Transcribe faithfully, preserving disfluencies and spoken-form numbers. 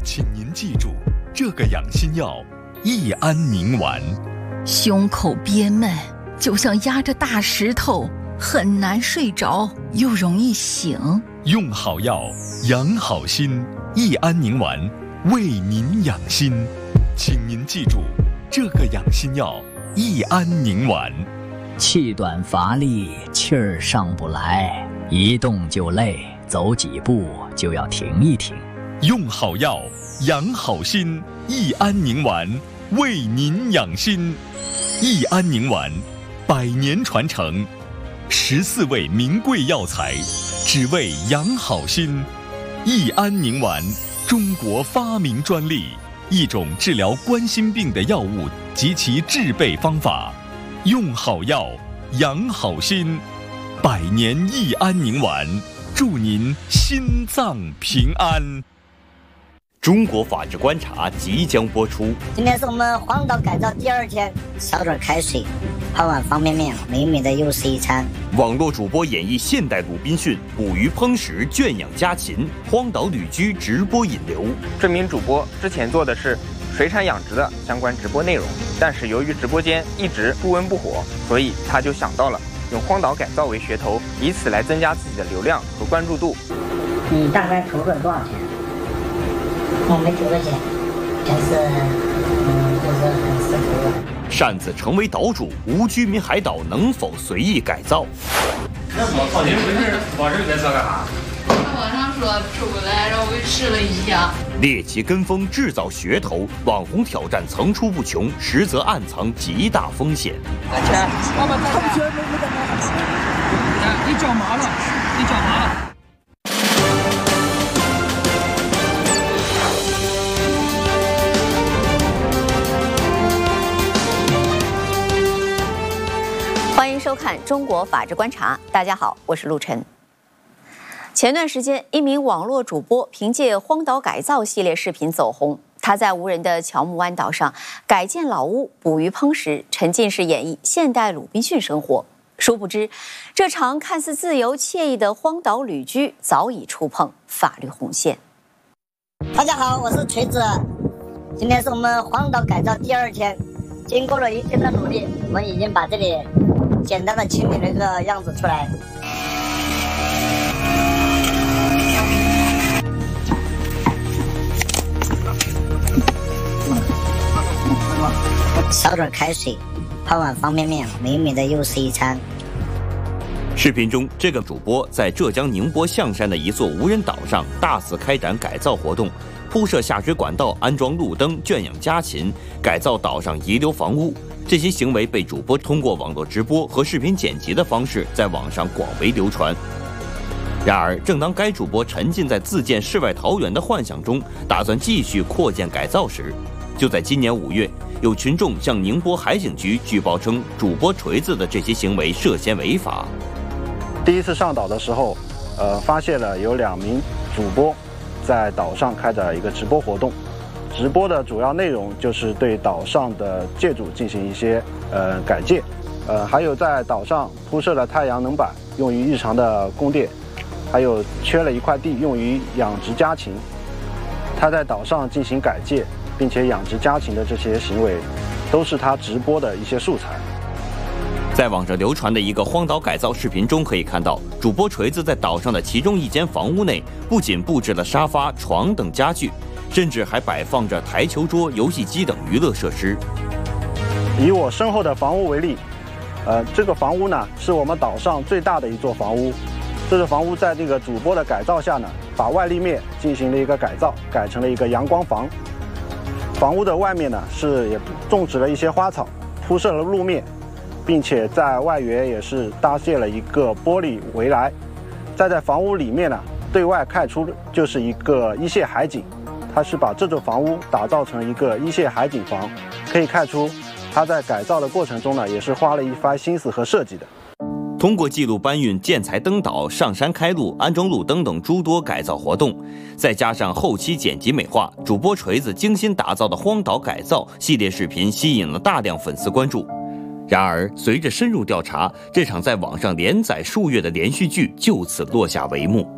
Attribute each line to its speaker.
Speaker 1: 请您记住，这个养心药益安宁丸。
Speaker 2: 胸口憋闷，就像压着大石头，很难睡着，又容易醒。
Speaker 1: 用好药，养好心，益安宁丸为您养心。请您记住，这个养心药益安宁丸。
Speaker 3: 气短乏力，气儿上不来，一动就累，走几步就要停一停。
Speaker 1: 用好药，养好心，益安宁丸为您养心。益安宁丸，百年传承，十四味名贵药材，只为养好心。益安宁丸，中国发明专利，一种治疗冠心病的药物及其制备方法。用好药，养好心，百年益安宁丸，祝您心脏平安。
Speaker 4: 中国法制观察即将播出。
Speaker 5: 今天是我们荒岛改造第二天，烧点开水，泡碗方便面，美美的又是一餐。
Speaker 4: 网络主播演绎现代鲁滨逊，捕鱼烹食，圈养家禽，荒岛旅居直播引流。
Speaker 6: 这名主播之前做的是水产养殖的相关直播内容，但是由于直播间一直不温不火，所以他就想到了用荒岛改造为噱头，以此来增加自己的流量和关注度。
Speaker 5: 你大概投了多少钱？我没投过钱，但是嗯，就是很适合。
Speaker 4: 擅自成为岛主，无居民海岛能否随意改造？
Speaker 7: 那我操，你们不是往这改造干啥？
Speaker 8: 网上说出不来，然后我就试了一下。
Speaker 4: 猎奇跟风制造噱头，网红挑战层出不穷，实则暗藏极大风险。
Speaker 7: 老板，他不觉得没干嘛？你脚麻了，你脚麻了。
Speaker 9: 欢迎收看《中国法制观察》，大家好，我是陆晨。前段时间，一名网络主播凭借荒岛改造系列视频走红。他在无人的乔木湾岛上改建老屋、捕鱼烹食，沉浸式演绎现代鲁滨逊生活。殊不知，这场看似自由惬意的荒岛旅居，早已触碰法律红线。
Speaker 5: 大家好，我是锤子。今天是我们荒岛改造第二天，经过了一天的努力，我们已经把这里简单的清理了一个样子出来。烧点开水，泡碗方便面，美美的又是一餐。
Speaker 4: 视频中，这个主播在浙江宁波象山的一座无人岛上大肆开展改造活动，铺设下水管道，安装路灯，圈养家禽，改造岛上遗留房屋。这些行为被主播通过网络直播和视频剪辑的方式在网上广为流传。然而，正当该主播沉浸在自建世外桃源的幻想中，打算继续扩建改造时，就在今年五月，有群众向宁波海警局举报称，主播锤子的这些行为涉嫌违法。
Speaker 10: 第一次上岛的时候，呃，发现了有两名主播在岛上开展一个直播活动。直播的主要内容就是对岛上的建筑进行一些呃改建，呃，还有在岛上铺设了太阳能板，用于日常的供电，还有缺了一块地用于养殖家禽。他在岛上进行改建，并且养殖家禽的这些行为，都是他直播的一些素材。
Speaker 4: 在网上流传的一个荒岛改造视频中，可以看到主播锤子在岛上的其中一间房屋内，不仅布置了沙发、床等家具，甚至还摆放着台球桌、游戏机等娱乐设施。
Speaker 10: 以我身后的房屋为例，呃，这个房屋呢是我们岛上最大的一座房屋。这个房屋在这个主播的改造下呢，把外立面进行了一个改造，改成了一个阳光房。房屋的外面呢是也种植了一些花草，铺设了路面，并且在外缘也是搭建了一个玻璃围栏。再在房屋里面呢，对外看出就是一个一线海景。它是把这座房屋打造成一个一线海景房，可以看出它在改造的过程中呢，也是花了一番心思和设计的。
Speaker 4: 通过记录搬运建材登岛、上山开路、安装路灯等诸多改造活动，再加上后期剪辑美化，主播锤子精心打造的荒岛改造系列视频吸引了大量粉丝关注。然而，随着深入调查，这场在网上连载数月的连续剧就此落下帷幕。